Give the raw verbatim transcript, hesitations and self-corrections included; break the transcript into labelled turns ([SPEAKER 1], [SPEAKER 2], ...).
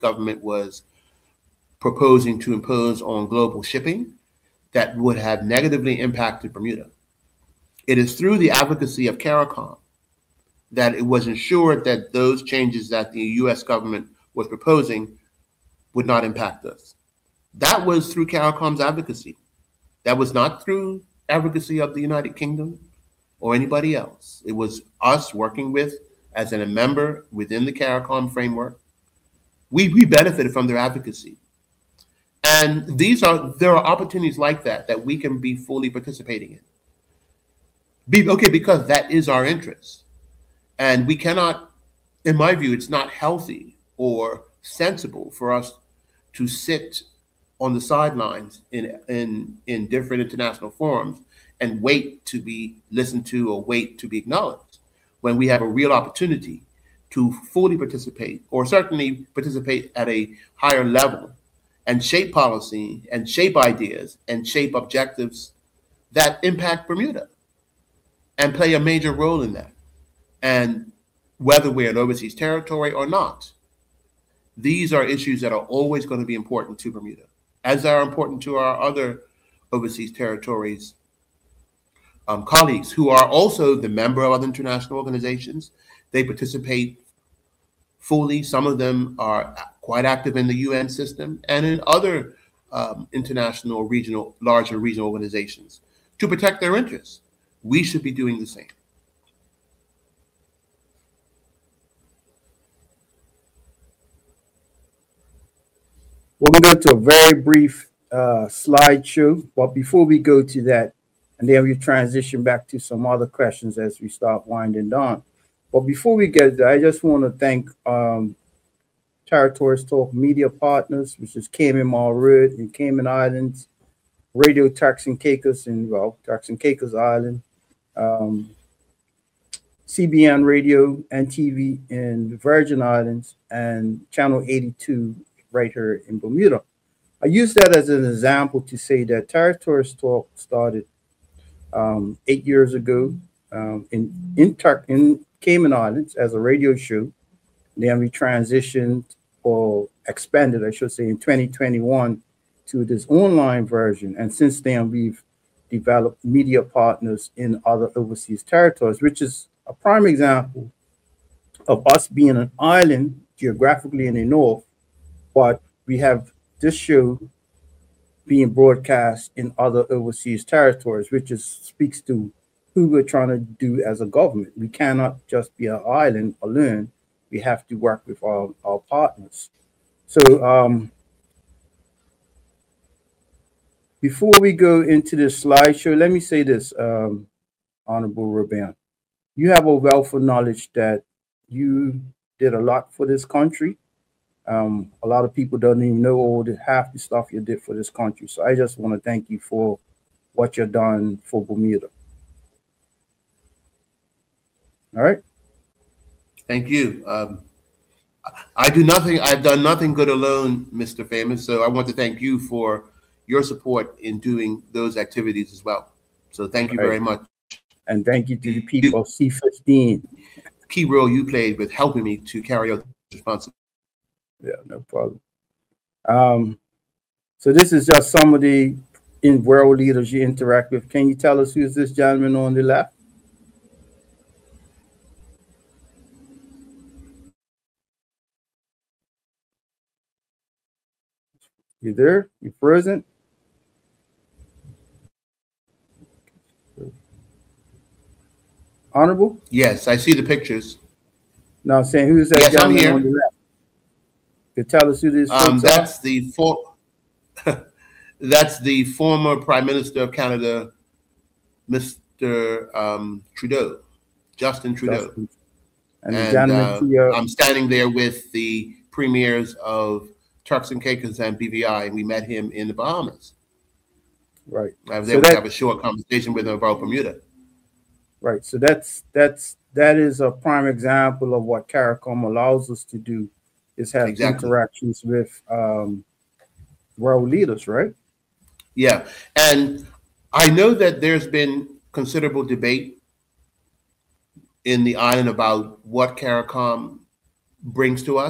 [SPEAKER 1] government was proposing to impose on global shipping that would have negatively impacted Bermuda. It is through the advocacy of CARICOM that it was ensured that those changes that the U S government was proposing would not impact us. That was through CARICOM's advocacy. That was not through advocacy of the United Kingdom or anybody else. It was us working with, as a member within the CARICOM framework. We, we benefited from their advocacy. And these are, there are opportunities like that that we can be fully participating in. Be, okay, because that is our interest. And we cannot, in my view, it's not healthy or sensible for us to sit on the sidelines in, in, in different international forums and wait to be listened to or wait to be acknowledged when we have a real opportunity to fully participate, or certainly participate at a higher level and shape policy and shape ideas and shape objectives that impact Bermuda and play a major role in that. And whether we're an overseas territory or not, these are issues that are always going to be important to Bermuda, as are important to our other overseas territories um, colleagues who are also the member of other international organizations. They participate fully. Some of them are quite active in the U N system and in other um, international, regional, larger regional organizations to protect their interests. We should be doing the same.
[SPEAKER 2] We're going to go to a very brief uh, slideshow, but before we go to that, and then we transition back to some other questions as we start winding down. But before we get there, I just want to thank um, Territories Talk media partners, which is Cayman Marwood and Cayman Islands, Radio Turks and Caicos in, well, Turks and Caicos Island, um, C B N Radio and T V in the Virgin Islands, and Channel eighty-two right here in Bermuda. I use that as an example to say that Territories Talk started um, eight years ago um, in in, Tur- in Cayman Islands as a radio show. Then we transitioned or expanded, I should say, in twenty twenty-one to this online version. And since then, we've developed media partners in other overseas territories, which is a prime example of us being an island geographically in the north, but we have this show being broadcast in other overseas territories, which is speaks to who we're trying to do as a government. We cannot just be an island alone. We have to work with our, our partners. So um, before we go into this slideshow, let me say this, um, Honorable Robin. You have a wealth of knowledge that you did a lot for this country. Um, a lot of people don't even know all the half the stuff you did for this country. So I just want to thank you for what you've done for Bermuda. All right.
[SPEAKER 1] Thank you. Um, I do nothing. I've done nothing good alone, Mister Famous. So I want to thank you for your support in doing those activities as well. So thank you
[SPEAKER 2] All right.
[SPEAKER 1] very much.
[SPEAKER 2] And thank you to the people of C fifteen.
[SPEAKER 1] Key role you played with helping me to carry out this responsibility.
[SPEAKER 2] Yeah, no problem. Um, so this is just some of the in world leaders you interact with. Can you tell us who's this gentleman on the left? You there? You frozen? Honorable?
[SPEAKER 1] Yes, I see the pictures.
[SPEAKER 2] No, I'm saying who's that
[SPEAKER 1] Yes, I'm
[SPEAKER 2] gentleman
[SPEAKER 1] here.
[SPEAKER 2] on the left? Can you tell us who this
[SPEAKER 1] Um,
[SPEAKER 2] folks are?
[SPEAKER 1] that's the for, that's the former Prime Minister of Canada, Mister Um, Trudeau, Justin Trudeau.
[SPEAKER 2] Justin. And, the
[SPEAKER 1] And
[SPEAKER 2] gentleman
[SPEAKER 1] uh,
[SPEAKER 2] to your
[SPEAKER 1] I'm standing there with the premiers of Turks and Caicos and B V I, and we met him in the Bahamas.
[SPEAKER 2] right.
[SPEAKER 1] I was
[SPEAKER 2] So
[SPEAKER 1] able to
[SPEAKER 2] that-
[SPEAKER 1] have a short conversation with him about Bermuda.
[SPEAKER 2] Right. So that's that's that is a prime example of what CARICOM allows us to do, is have
[SPEAKER 1] Exactly.
[SPEAKER 2] interactions with um, world leaders, right?
[SPEAKER 1] Yeah, and I know that there's been considerable debate in the island about what CARICOM brings to us.